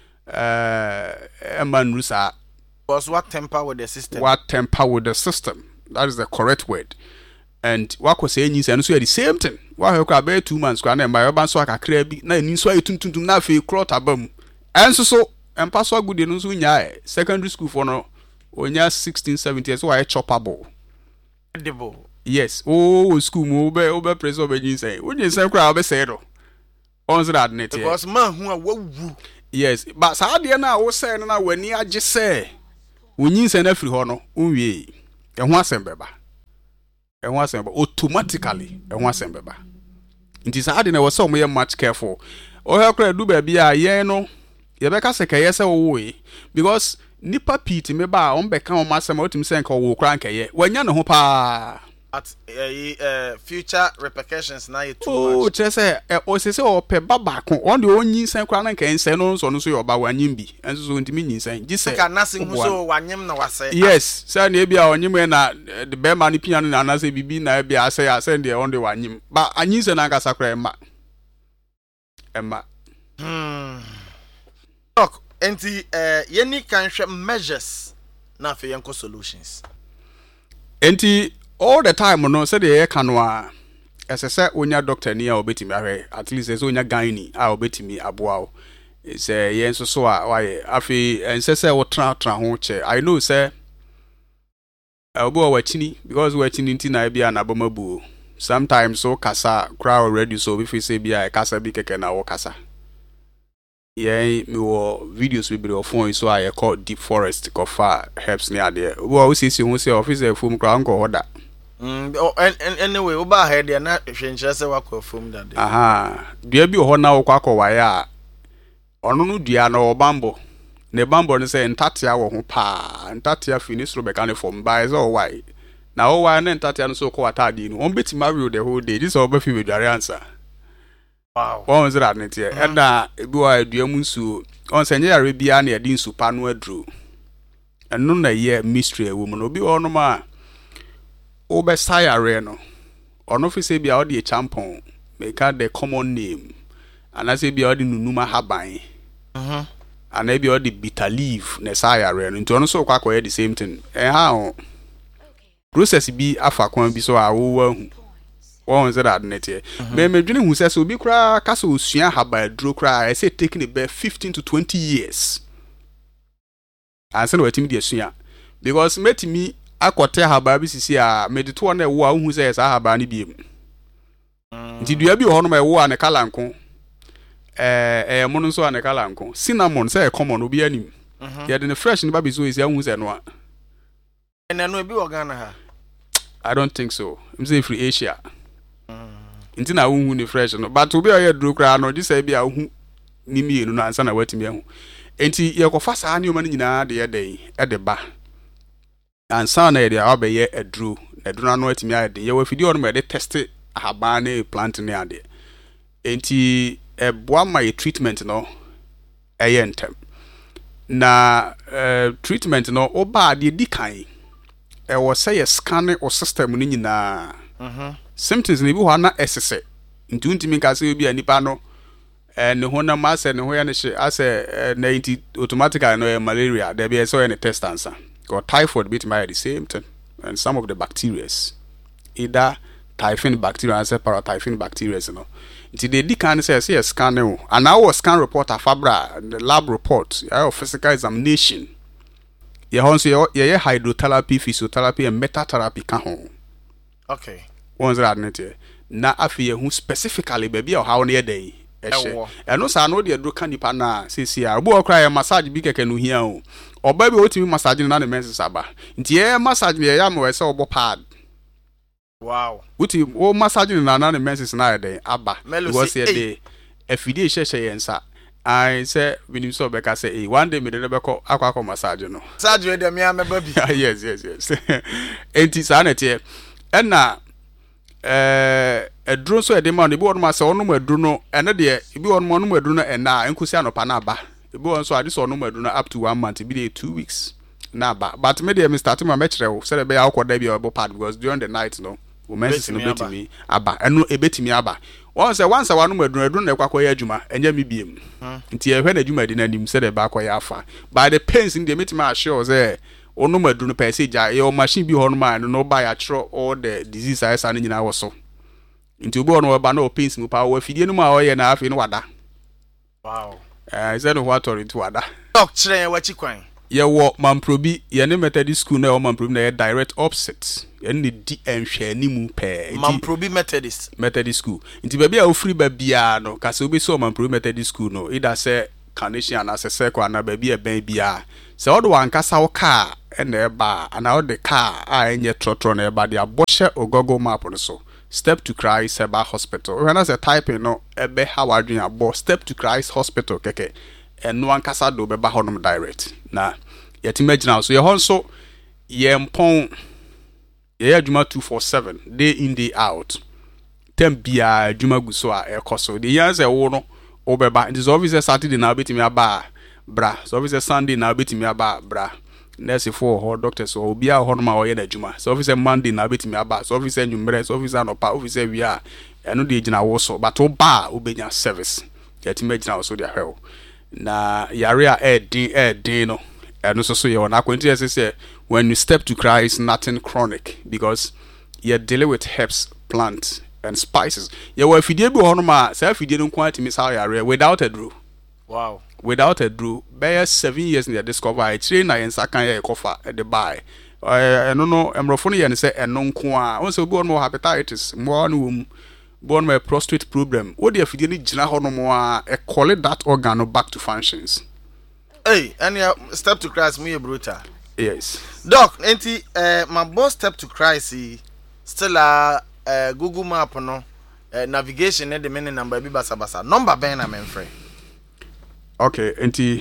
eh emanu sa was what temper with the system what temper with the system that is the correct word and what ko say nyi se no so the same thing wa he kura be two months kura na mba ban so akakra bi na ni so ayetuntuntum na fe crot abam enso so empa so agudie no so nya secondary school for no onya sixteen seventeen so wa chopable edible yes oh school mo be obe press obe nyinsɛn wo nyinsɛn kra obe sɛ do on that net because man hu a wawu yes but saa de na wo sɛ no na wani agye sɛ wo nyinsɛn na firi hɔ no unwie ɛho asɛm bɛba ɛho asɛm bɛba automatically ɛho asɛm bɛba nti saa de na wo sɛ mo yɛ much careful o hɛ kra du ba bia yɛn no yɛbɛka sɛ kɛyɛ sɛ wo wo because nipa piti me ba on bɛka o masɛm o tim sɛ nka wo kra nkɛyɛ wanya ne ho pa at uh, future repercussions na yɛ too oh, much. Oh, kyerɛ sɛ o sɛ sɛ o pɛ ba baako on de onyi nsan kra na nka nsan no nso no so yɛ ɔba wanyim bi enso so ntimi nyinsɛn gi sɛ ka nasin hu so wanyim na wasɛ yes sɛ na ebia onyim na de be ma no pia no na na sɛ bibi na ebia asɛ asɛ de on de wanyim ba anyinsɛn na nkasa kra ɛma ɛma hmm talk enti eh yeni kan hwɛ measures na fe yenko solutions enti all the time no say the kanwa ese se onya doctor ni a obetimi ahwe at least ese onya gynae a obetimi aboa o say yen so so a waye afi ense se wo tra tra ho che I know say obo wa chini because wa chini nti na bia na bomabu sometimes so kasa crowd already so if we say bia kasa bi keke na wo kasa yeah me wo videos we be on phone so I call deep forest go far helps near there wo we see see who say officer fom crowd go order. Mm oh, anyway oba head there na hwenche se wakọ fom that day aha dua bi ho na wo kwakọ waye a ono no dua na obambo ne bambo ne se ntatia wo ho pa ntatia fini sro beka ne fom ba ze o wai na o wai ne ntatia no so ko atade no on beti marry the whole day this oba fi we dware answer wow won zira ne tie e na ebi wa dua mu nsu on se nye yare bia na yedi nsu pa no adru eno na ye mystery ewo mu no bi ono ma Obe sayare no ono fi se bia odi champon make the common name and I say bia odi nunuma haban mhm and e bia odi bitter leaf na sayare no nti ono so kwa kwa the same thing eh ha o process bi afa kwan bi so a wo hu won say that net here me me dwene hu se so bi kra ka so osua haban duro kra I say taking about fifteen to twenty years and say no etimi de asua because metimi akote haba bi sisi a medito na ewo a hu se sa haba ni biem nti dua bi ho no ma ewo a ne kalanko eh eh mo no so a ne kalanko cinnamon say common obi anim ye de ne fresh ne ba bi so esi hu se no a ene no bi wo Ghana ha I don't think so I'm say free Asia nti na hu ne fresh no but obi a ye duro kra no just say bi a hu ni mienu no ansa na watimi ahu enti ye kofa saa ne o ma ni nyina de ye den e de ba and sound area obeye edru edru na atimi ade ye wa fidi on me de test ahaban na plant ne ade enti eboa my treatment no eye ntem na uh, treatment no oba ade di kan e wo say scan o system ni nyina mhm symptoms ni bi ho na esese nti untimi ka se obi anipa no eh ne ho na ma se ne ho ya ne hye ase na inti automatically no malaria there be so any test answer got typhoid bit my the same thing and some of the bacteria either typhoid bacteria and paratyphoid bacteria you know until they di can say say scan and our scan report a fabra the lab report your physical examination your honso your hydrotherapy physiotherapy and metatherapy ka ho okay ones that net na afi who specifically baby or how near day ehye eno sa no de do kanipa na sisi a bo okra ya massage bi keke no hia o oba bi otimi massage na na menses aba nti e massage me ya mo we se obo pad wow uti o massage na na na menses na ya den aba because ye dey afidie hyehye yensa I say we nim so beka say eh one day me de beko akwa akwa massage no massage we de me ameba bi yes yes yes enti sa na tie ena eh edru so ede ma no bi won ma se onum edru no ene de bi won mo onum edru no ena enkusi anopa na aba bi won so ade so onum edru no up to one month bi dey two weeks na aba but me dey me start ma me kire wo se be ya akoda bi obo pad because during the night no wo menses no betimi aba eno ebetimi aba won se once wanum edru edru na kwakọ ya adwuma enya me biem nti ehwe na adwuma di na nim se de ba akoya afa by the pains in the meeting ma sure say onum edru no passage ya machine bi ho no ma no ba ya tro all the disease asa na nyina wo so nti obi ono ba na o pains mu pa wo afidie no ma o ye na afi no wada wow eh is that what or into wada doc chire wachi kwan ye wo Mamprobi ye ne Methodist school na wo Mamprobi na ye direct opposite ye ne di enhwe animu pe Mamprobi Methodist Methodist school nti baby a ofri ba bia no ka se obi so Mamprobi Methodist school no ida se Carnation and as a circle and a baby a baby a se odo wankasa wo car ene eba ana odo car a enye trotro na eba dia boshe ogogo map no so Step to Christ Eba Hospital when as a type no ebe how adwin abo Step to Christ Hospital keke eno ankasa do beba honom direct na yet imagine so ye hon so ye mpon ye adwuma two forty-seven day in day out tem bia adwuma gu so a ekoso the years e wo no obeba it is obviously Saturday na betimi aba bra so obviously Sunday na betimi aba bra nurse for her doctors so obi a ho no ma oye na adwuma so obviously Monday na betimi aba so obviously nwumre so obviously no pa obviously we are eno de gina wo so but oba obenya service yet imagine so dia hell na yare a edin edin no eno so so ye wona kwenti ese say when you step to Christ nothing chronic because you're dealing with herbs plants and spices ye wa fidie bi ho no ma say fidie no kwati mi sa yare without a drew wow without a drew by seven years in the discover I train na yensa kan ye kofa e de buy eno no emrofo no ye ne say eno nko a won say obi on mo hepatitis mo no wom born my prostate problem what the fidie ni gina ho no mo a e call that organ back to functions. Hey, and uh, Step to Christ me brutal. Yes. Doc, enti uh, my boss Step to Christ still a uh, Google map no uh, navigation e de mene number bi basa basa. Number ben na menfrɛ. Okay, enti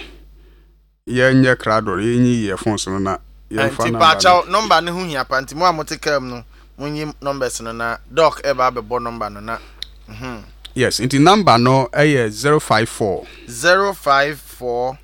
ye nye krado ye nyi ye phone so na ye fa na. Enti pa cha number ne hu hia pa enti mo amotekam no munyi numbers no na doc e ba be bo number no na. Mhm. Yes, enti number no eh zero five four zero five four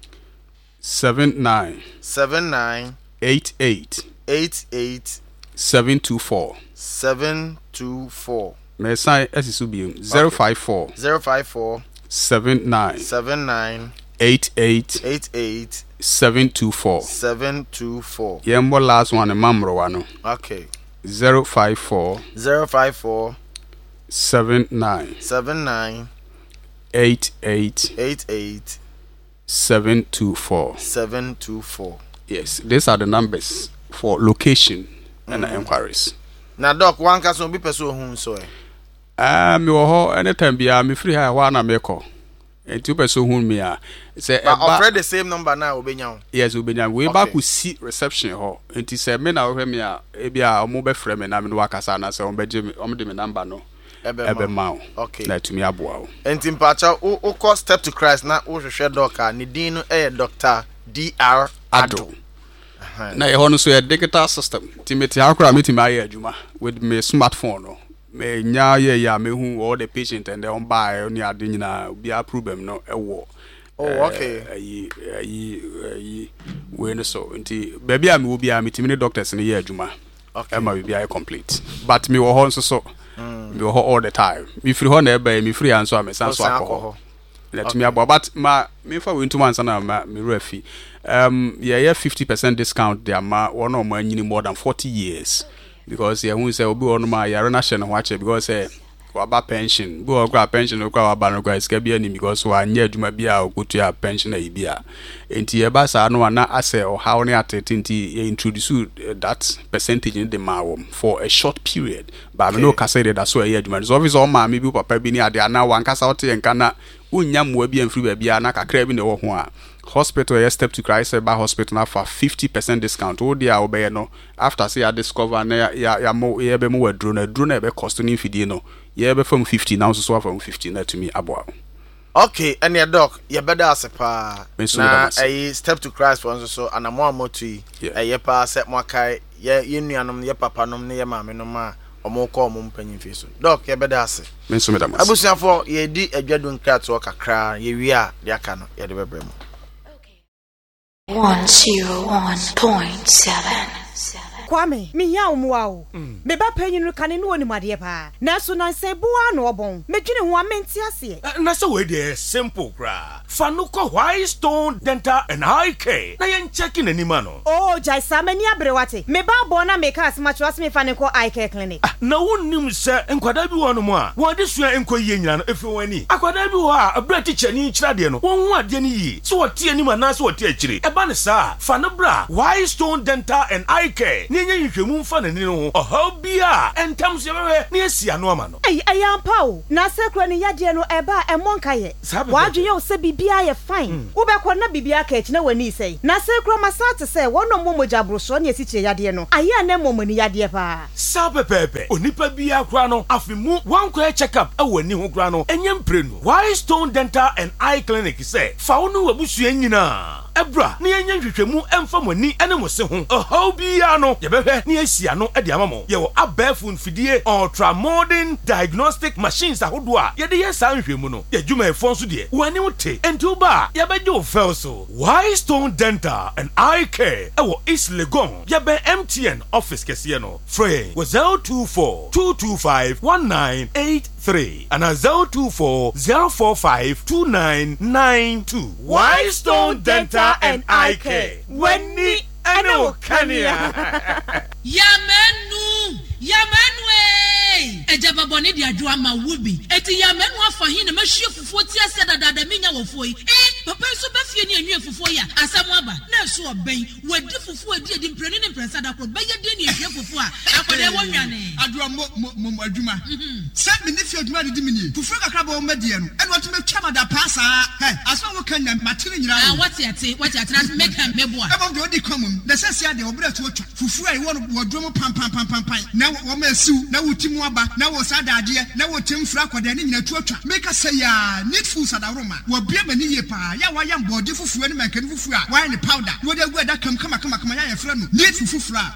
seven nine seven nine eight eight eight eight seven two four seven two four. Me sai esisu bi zero five four zero five four seven nine seven nine eight eight eight eight seven two four seven two four. Yembo last one mamro wano. Okay. zero five four zero five four seven nine seven nine eight eight eight eight seven two four seven two four. Yes, these are the numbers for location mm. and inquiries. Now, doc, one can be person who so. Ah, me wo anytime bia me free ha wa na me ko. And two person who me a say but the same number now obenya. Yes, obenya. We okay. Back to see reception ho. Enti say me na wo me a e bia omo be frɛ me na me no wakasa na say ombeje me omde me number no. Ebe ma. Okay. Na tumi aboa wo. Enti mpacha o o call Step to Christ na wo hwehwɛ doc ne din no eh Doctor D R Ado. Na ye ho no so a digital system. Timeti akora metimi aye adwuma with me smartphone no. Me nya ye ya me hu all the patient and the on buy ni ade nyina bi problem no ewo. Oh okay. Ayi ayi ayi we no so nti baby a me wo bia metimi ne doctors ne ye adwuma. Okay. Am I be I complete. But me wo ho nso so me wo ho all the time. Me free ho na e ba me free anso a me san so akọ. Let me about but ma me fa we into answer na ma me refi. Um yeah yeah fifty percent discount there ma one or more more than forty years because yeah who say obi one ma yare na hye no wache because eh waba pension bo ogwa pension okwa waba no kwa iska bia ni because wa nya adwuma bia okotu ya pension ayi bia enti e ba sa no na ase o how ne atete enti e introduce that percentage in the mawom for a short period but okay. No kasa dey that so e adwuma so obviously o ma me bi papa bi ni ade ana wan kasa o te nka na unya mwa bi amfiri ba bia na kakra bi ne wo ho a hospital yes Step to Christ Eba Hospital na for fifty percent discount o dia obey no after say I discover na ya ya mo ye be mo wadro na dro na be cost ni fidie no ye be from fifty now so from fifty na to me aboa. Okay, and your doc ye better asepa na eh Step to Christ for so anamo amotui eh ye pa set mo kai ye ye nuanom ye papa nom ne ye maame nom a omo ko omo mpanyin fi so doc ye better ase me so me damas abusuafo ye di adwadu nkrato kakra ye wi a de aka no ye de bebre mo one oh one point seven Kwame, me ya umwa. Me ba penny no can no ni madepa. Na so na say boa no obon. Me dwene ho amenti ase. Na so we dey simple kra. Fa no ko White Stone Dental and Eye Care. Na yen checking anima no. Oh, jai samani abrewate. Me ba bo na me ka asma chwas me fa ne ko Eye Care clinic. Na wonnim se enkwada bi wo no mo a. Wo de sua enkoyie nyina no efi wani. Akwada bi wo a abra teacher ni kira de no. Won hu ade ni yi. So wo tie anima na so wo tie akire. E ba ne sa. Fa no bra White Stone Dental and Eye Care. Ni nya nhwehwemu fa ne ni ho. Oha bia entam se bewe ni asia no ama no. Ai ayampa o. Na sekro ni yade no eba e monka ye. Wadwe ye o se bibia ye fine. Wo be ko na bibia ka echi na wani sei. Na sekro masate se wono momoja broso na esi che yade no. Aya na momoni yade pa. Sa pepepe. Onipa bia kra no afimu wan ko check up e wani ho kra no. Enyem prenu. White Stone Dental and Eye Clinic say fa wonu wabusua nyina. Ebra ni enya hwehwemu emfa mani ene mo se ho. Oha bia no ye behwe ni asia no e de amamo. Ye wo abafun fidie ultra modern diagnostic machines ahodo a ye de ye san hwehmu no. Ye dwuma e fon so de. Wani wote enti ba ye beje o fel so. White Stone Dental and Eye Care e wo East Legon. Ye be M T N office kese no. Free was zero two four two two five one nine eight three and a zero two four zero four five two nine nine two. White Stone Dental and Eye Care. Wenni eno kania. Yamenu, yamenu eh. Ejaba boni di adwa ma wubi. Eti yamenu afahin na mahie fufuo ti ase dadada menya wofo yi. Eh, papa so be fie ni anwie fufuo ya. Asam aba. Na so oben. Wadi fufuo adi adi mpreni ne mpresa da kro. Be ye de ni ehwe fufuo a. Akode wo nwane. Adwa mo mo adwuma. Se me ne fie adwuma de mi ni. Fufuo kakra bo ma die no. Eno to me twa ma da pasa. He, aso wo kan na matire nyira. Ah, what yate, what yate na make am mebo a. Ebo de odi komum. The sense ya de obra to twa. Fufuo ai wo wodwo mo pam pam pam pam pam. Na wo ma siu, na wo timu aba, na wo sada ade, na wo temfra kwada ne nyina to atwa. Make say ya need food sadaroma. Wo bia mani ye pa. Ya wa yam body fufuo ne mankani fufuo a. Wa ne powder. Wo de gu da kam kama kama kama ya yefra no. Need fufuo a.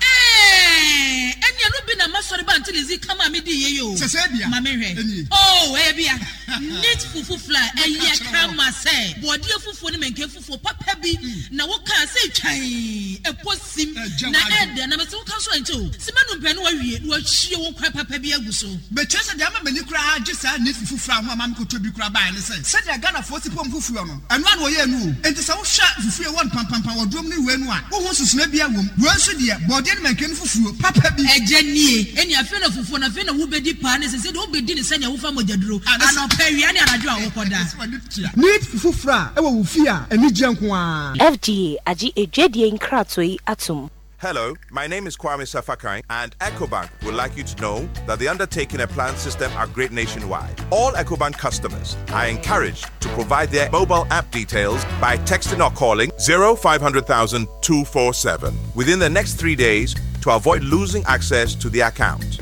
Eh, enya no bi na masori ba ntilizi kama me di ye yo. Se se bia. Ma me hwe. Oh, e bia. Need fufuo fla eye kama say. Body fufuo ne mankani fufuo papa bi na wo kan say twan e posim na ede na me se wo kan so ancho. Simanu mpe no wa wie wo hie wo kwa papa bi aguso. Be chese de ama mani kura ha gisa need fufuo fra ho ama me ko to bi kura ba ne say. Se de Ghana forty pom fufuo no. Eno an wo ye nu. Enti se wo hwa fufuo won pam pam pam wodrom ne we nu a. Wo ho susuna bia wom. Wo so de body ne mankani fufuo papa bi. Eje nie, eni afi na fufuo na afi na wo bedi pa ne se se de wo bedi ne se ne wo fa mogyaduro. Ano pa wi ani anadwo a wo koda. Need fufuo fra e wo wo fi a ani gye nko a. F G A agi edwedie nkratoi atum. Hello, my name is Kwame Safakai, and EcoBank would like you to know that the undertaking and plan system are great nationwide. All EcoBank customers are encouraged to provide their mobile app details by texting or calling zero five hundred thousand two four seven within the next three days to avoid losing access to the account.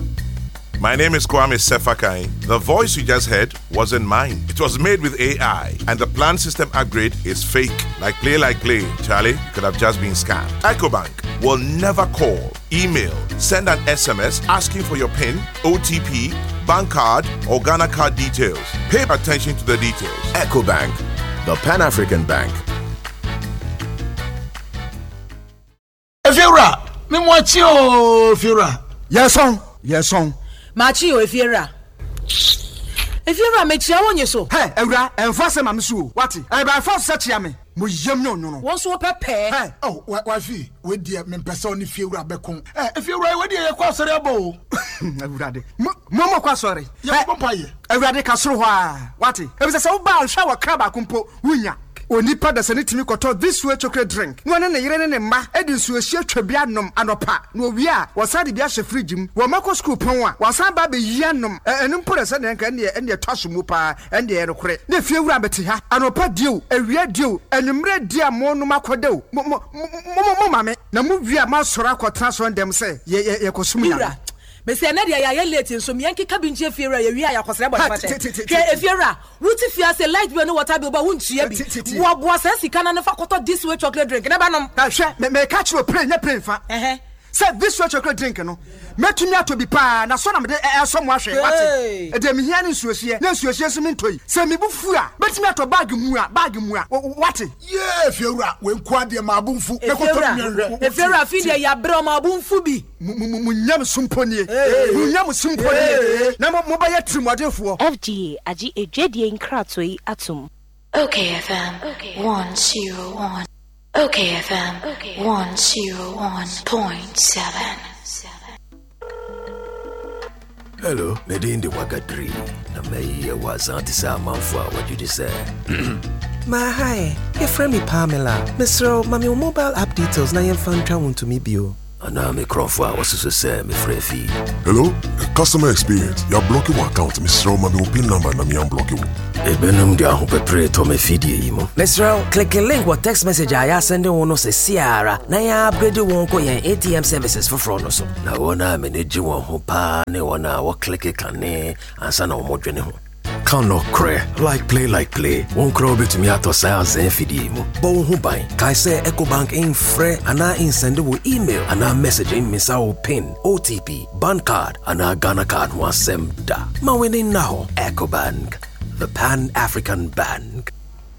My name is Kwame Safakai. The voice you just heard wasn't mine. It was made with A I, and the plan system upgrade is fake. Like play, like play. Charlie, you could have just been scammed. EcoBank will never call, email, send an S M S asking for your PIN, O T P, bank card, or Ghana card details. Pay attention to the details. EcoBank, the Pan-African Bank. Efira, me mwachi o Efira. Yes on, yes on. Machi o efiera. Efiera me chia wonye so. Hey, Ewra, enfase ma msu. Wati? E ba fa se chia me. Mo yem no no no. Won so pepe. Hey, oh, wa fi, we die me pese oni fiewura bekon. Eh, efiewura we die ye kwa sori abo. Ewra de. Mo mo kwa sori. Ye ko paye. Ewra de ka soro ho a. Wati? E be se wo ba hwa wa kraba kumpo wunya. Onipa da sene timi koto this way chocolate drink. No ne ne yire ne ne ma edi nsuo hie twabia nom anopa. No wi a wasade bia hye fridge mu. Wo mako school pon a wasan ba be yi anom. Enu mpore se ne nka ne ne twaso mu pa ende ye rekore. Ne fie wura bete ha. Anopa dio, ewia dio, enumre dia mo no makodeo. Mo mo mo mame. Na mu wi a ma soro akotra so ndem se ye ye kosum ya. Mesi na dia ya late nso me yanke kabinji efiera ya wi ya kwasere bo fate ke efiera ruti fia se light bill no water bill ba wuntua bi wo bo asa sika na fa koto this way chocolate drink na ba nom na hwe me me catch you play nya play fa eh Say this what you drink no. Metumi ato bi pa na so na me de so mo ahwe wate. E de me hia ne nsuohie. Na nsuohie so me ntoi. Say me bufu a metumi ato bag mu a bag mu a wate. Yeah, fiewura we nko ade ma abunfu. E fiewura fi de ya bro ma abunfu bi. Munyam sumponie. Munyam sumponie. Na mo ba ye trimodefo. F G A agi edwedie nkrato yi atom. Okay F M one oh one. Okay F M one oh one point seven. Hello, Medindi Wagadri. Na me was antisa manfwa what you say. Ma hi, your friend me Pamela. Mister Mami mobile app details na yen fan twa to me bio. Ana me Crawford was so say me free fee. Hello, customer experience. You're blocking your account, Mister Mami pin number na me am blocking. Ebenum dia ho pepre to me feed imo. Mister click a link what text message I send one no say Ciara. Na ya upgrade won ko yen A T M services for fraud no so. Na wona manage won ho pa ne wona wo click kan ne ansa na wo dwene ho. Can no cray like play like play. Won crow bit me ato sales en fidi mo. Bo hu ban. Kai say EcoBank in free ana in send wo email ana message in misa wo pin, O T P, ban card ana Ghana card one sem da. Ma winning now EcoBank, the Pan-African Bank.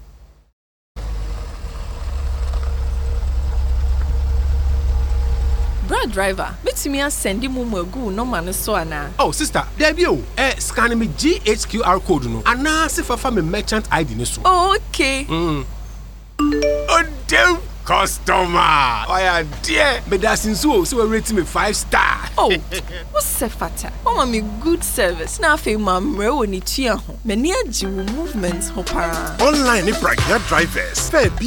Brad driver, metimi assendi mu magu no man so ana. Oh sister, there be o. Eh scan me G H Q R code no. Ana se fafa me merchant I D ne so. Oh, okay. Mm. Oh damn customer. Oh yeah, dear. Me da sinso so we rate me five star. Oh. What's fata? Oh me good service. Na fe mamre woni tua ho. Me ni agi wo movements ho para. Online ni pragya drivers. Fair